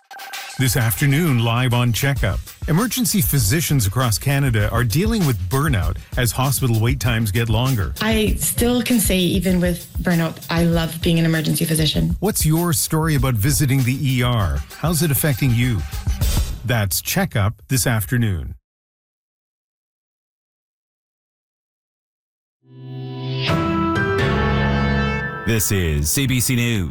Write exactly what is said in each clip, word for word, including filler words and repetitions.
This afternoon, live on Checkup. Emergency physicians across Canada are dealing with burnout as hospital wait times get longer. I still can say, even with burnout, I love being an emergency physician. What's your story about visiting the E R? How's it affecting you? That's Checkup this afternoon. This is C B C News.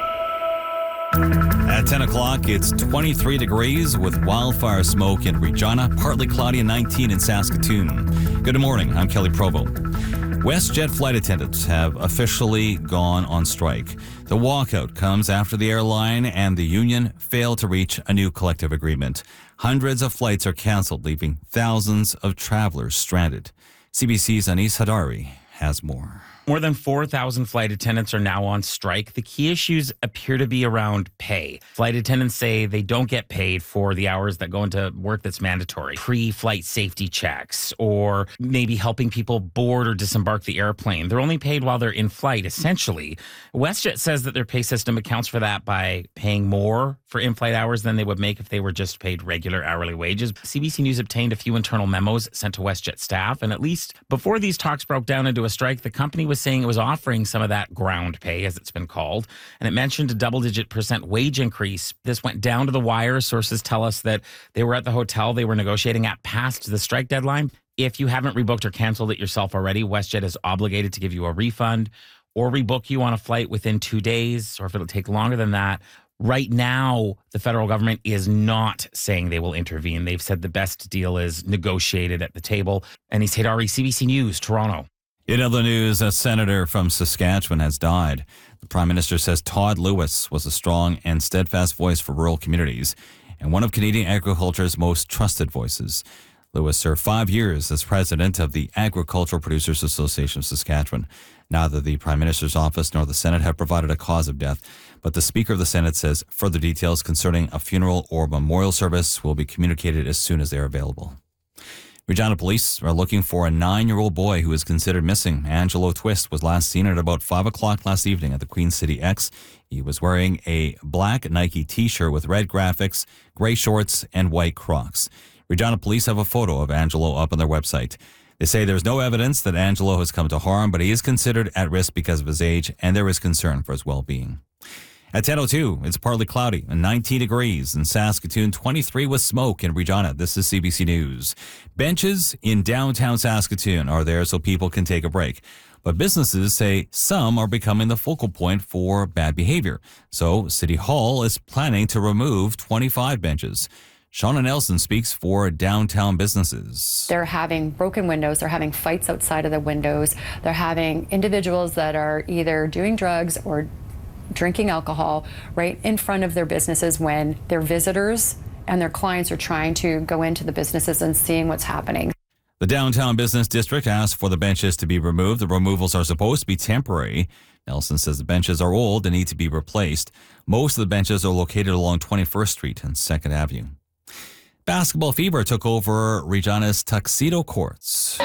At ten o'clock, it's twenty-three degrees with wildfire smoke in Regina, partly cloudy and nineteen in Saskatoon. Good morning, I'm Kelly Provo. WestJet flight attendants have officially gone on strike. The walkout comes after the airline and the union failed to reach a new collective agreement. Hundreds of flights are canceled, leaving thousands of travelers stranded. C B C's Anis Hadari has more. More than four thousand flight attendants are now on strike. The key issues appear to be around pay. Flight attendants say they don't get paid for the hours that go into work that's mandatory. Pre-flight safety checks, or maybe helping people board or disembark the airplane. They're only paid while they're in flight, essentially. WestJet says that their pay system accounts for that by paying more for in-flight hours than they would make if they were just paid regular hourly wages. C B C News obtained a few internal memos sent to WestJet staff, and at least before these talks broke down into a strike, the company was saying it was offering some of that ground pay, as it's been called, and it mentioned a double-digit percent wage increase. This went down to the wire. Sources tell us that they were at the hotel they were negotiating at past the strike deadline. If you haven't rebooked or canceled it yourself already, WestJet is obligated to give you a refund or rebook you on a flight within two days, or if it'll take longer than that. Right now, the federal government is not saying they will intervene. They've said the best deal is negotiated at the table. Anis Hadari, C B C News, Toronto. In other news, a senator from Saskatchewan has died. The Prime Minister says Todd Lewis was a strong and steadfast voice for rural communities and one of Canadian agriculture's most trusted voices. Lewis served five years as president of the Agricultural Producers Association of Saskatchewan. Neither the Prime Minister's office nor the Senate have provided a cause of death, but the Speaker of the Senate says further details concerning a funeral or memorial service will be communicated as soon as they are available. Regina police are looking for a nine-year-old boy who is considered missing. Angelo Twist was last seen at about five o'clock last evening at the Queen City X. He was wearing a black Nike t-shirt with red graphics, gray shorts, and white Crocs. Regina police have a photo of Angelo up on their website. They say there's no evidence that Angelo has come to harm, but he is considered at risk because of his age, and there is concern for his well-being. At ten oh two, it's partly cloudy and nineteen degrees in Saskatoon, twenty-three with smoke in Regina. This is C B C News. Benches in downtown Saskatoon are there so people can take a break. But businesses say some are becoming the focal point for bad behavior. So City Hall is planning to remove twenty-five benches. Shauna Nelson speaks for downtown businesses. They're having broken windows. They're having fights outside of the windows. They're having individuals that are either doing drugs or drinking alcohol right in front of their businesses when their visitors and their clients are trying to go into the businesses and seeing what's happening. The downtown business district asked for the benches to be removed. The removals are supposed to be temporary. Nelson says the benches are old and need to be replaced. Most of the benches are located along twenty-first Street and second Avenue. Basketball fever took over Regina's Tuxedo Courts.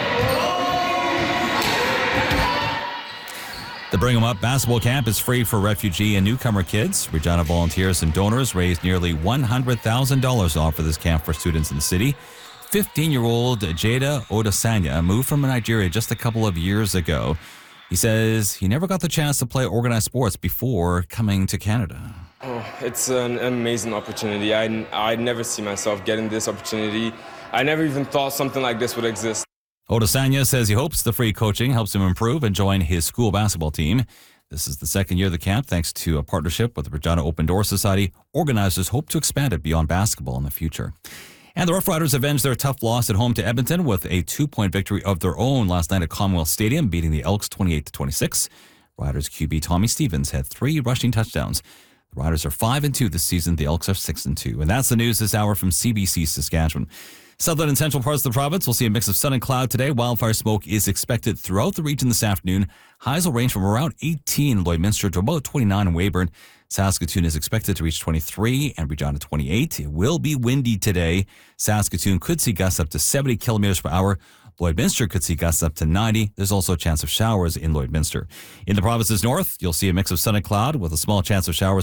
The Bring 'em Up basketball camp is free for refugee and newcomer kids. Regina volunteers and donors raised nearly one hundred thousand dollars to offer this camp for students in the city. fifteen-year-old Jada Odasanya moved from Nigeria just a couple of years ago. He says he never got the chance to play organized sports before coming to Canada. Oh, it's an amazing opportunity. I, I never see myself getting this opportunity. I never even thought something like this would exist. Odasanya says he hopes the free coaching helps him improve and join his school basketball team. This is the second year of the camp thanks to a partnership with the Regina Open Door Society. Organizers hope to expand it beyond basketball in the future. And the Rough Riders avenged their tough loss at home to Edmonton with a two-point victory of their own last night at Commonwealth Stadium, beating the Elks twenty-eight to twenty-six. Riders Q B Tommy Stevens had three rushing touchdowns. The Riders are five and two this season. The Elks are six and two. And that's the news this hour from C B C Saskatchewan. Southern and central parts of the province will see a mix of sun and cloud today. Wildfire smoke is expected throughout the region this afternoon. Highs will range from around eighteen in Lloydminster to about twenty-nine in Weyburn. Saskatoon is expected to reach twenty-three and Regina twenty-eight. It will be windy today. Saskatoon could see gusts up to seventy kilometers per hour. Lloydminster could see gusts up to ninety. There's also a chance of showers in Lloydminster. In the province's north, you'll see a mix of sun and cloud with a small chance of showers